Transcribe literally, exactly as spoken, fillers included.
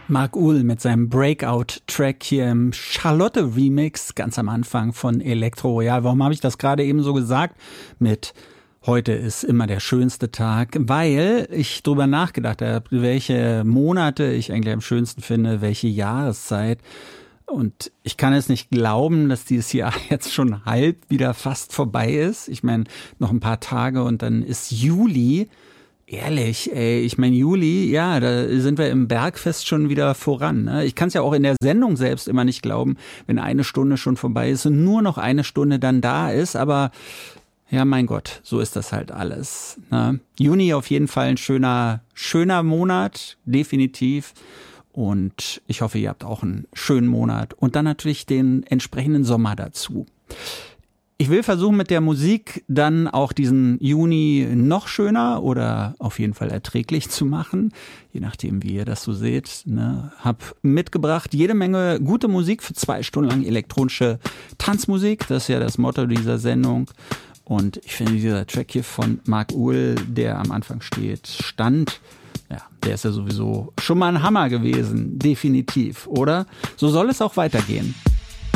Marc Uhl mit seinem Breakout-Track hier im Charlotte-Remix, ganz am Anfang von Elektro Royal. Warum habe ich das gerade eben so gesagt? Mit heute ist immer der schönste Tag, weil ich drüber nachgedacht habe, welche Monate ich eigentlich am schönsten finde, welche Jahreszeit. Und ich kann es nicht glauben, dass dieses Jahr jetzt schon halb wieder fast vorbei ist. Ich meine, noch ein paar Tage und dann ist Juli. Ehrlich, ey, ich meine Juli, ja, da sind wir im Bergfest schon wieder voran. Ne? Ich kann es ja auch in der Sendung selbst immer nicht glauben, wenn eine Stunde schon vorbei ist und nur noch eine Stunde dann da ist. Aber ja, mein Gott, so ist das halt alles. Ne? Juni auf jeden Fall ein schöner, schöner Monat, definitiv. Und ich hoffe, ihr habt auch einen schönen Monat und dann natürlich den entsprechenden Sommer dazu. Ich will versuchen, mit der Musik dann auch diesen Juni noch schöner oder auf jeden Fall erträglich zu machen, je nachdem, wie ihr das so seht. Ne? Hab mitgebracht jede Menge gute Musik für zwei Stunden lang elektronische Tanzmusik. Das ist ja das Motto dieser Sendung. Und ich finde, dieser Track hier von Marc Uhl, der am Anfang steht, stand, ja, der ist ja sowieso schon mal ein Hammer gewesen, definitiv, oder? So soll es auch weitergehen.